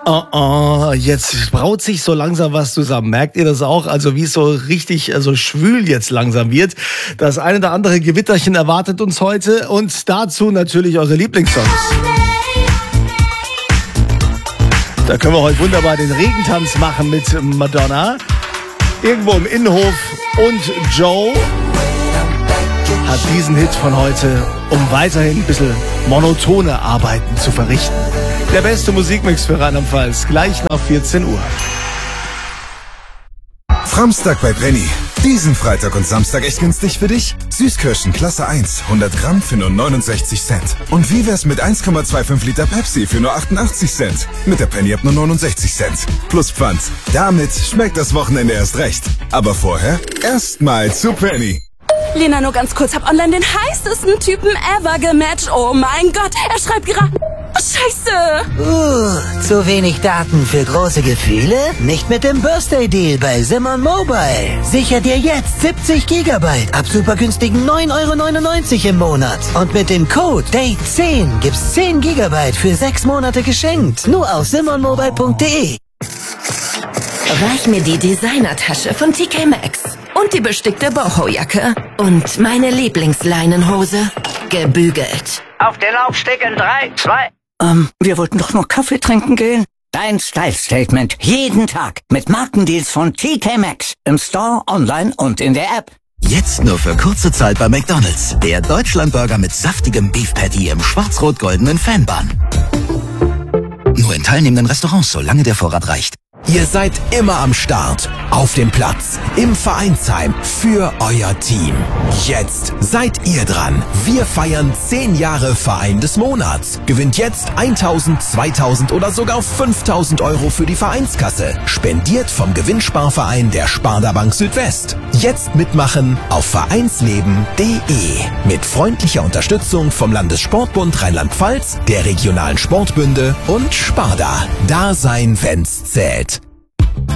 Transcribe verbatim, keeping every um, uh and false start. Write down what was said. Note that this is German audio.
Oh, oh, jetzt braut sich so langsam was zusammen. Merkt ihr das auch? Also wie es so richtig also schwül jetzt langsam wird. Das eine oder andere Gewitterchen erwartet uns heute und dazu natürlich eure Lieblingssongs. Da können wir heute wunderbar den Regentanz machen mit Madonna. Irgendwo im Innenhof und Joe hat diesen Hit von heute, um weiterhin ein bisschen monotone Arbeiten zu verrichten. Der beste Musikmix für Rheinland-Pfalz, gleich nach vierzehn Uhr. Framstag bei Penny. Diesen Freitag und Samstag echt günstig für dich? Süßkirschen Klasse eins, hundert Gramm für nur neunundsechzig Cent. Und wie wär's mit eins Komma fünfundzwanzig Liter Pepsi für nur achtundachtzig Cent? Mit der Penny ab nur neunundsechzig Cent. Plus Pfand. Damit schmeckt das Wochenende erst recht. Aber vorher erstmal zu Penny. Lena, nur ganz kurz, hab online den heißesten Typen ever gematcht. Oh mein Gott, er schreibt gerade... Scheiße! Uh, zu wenig Daten für große Gefühle? Nicht mit dem Birthday-Deal bei Simon Mobile. Sicher dir jetzt siebzig Gigabyte ab super günstigen neun Euro neunundneunzig im Monat. Und mit dem Code Date zehn gibt's zehn Gigabyte für sechs Monate geschenkt. Nur auf simon mobile punkt de. Reich mir die Designertasche von T K Maxx und die bestickte Boho-Jacke und meine Lieblingsleinenhose gebügelt. Auf den Laufsteg in drei, zwei... Ähm, wir wollten doch noch Kaffee trinken gehen. Dein Style-Statement jeden Tag mit Markendeals von T K Maxx im Store, online und in der App. Jetzt nur für kurze Zeit bei McDonald's. Der Deutschlandburger mit saftigem Beef Patty im schwarz-rot-goldenen Fanbun. Nur in teilnehmenden Restaurants, solange der Vorrat reicht. Ihr seid immer am Start, auf dem Platz, im Vereinsheim, für euer Team. Jetzt seid ihr dran. Wir feiern zehn Jahre Verein des Monats. Gewinnt jetzt eintausend, zweitausend oder sogar fünftausend Euro für die Vereinskasse. Spendiert vom Gewinnsparverein der Sparda Bank Südwest. Jetzt mitmachen auf vereinsleben punkt de. Mit freundlicher Unterstützung vom Landessportbund Rheinland-Pfalz, der regionalen Sportbünde und Sparda. Da sein, wenn's zählt.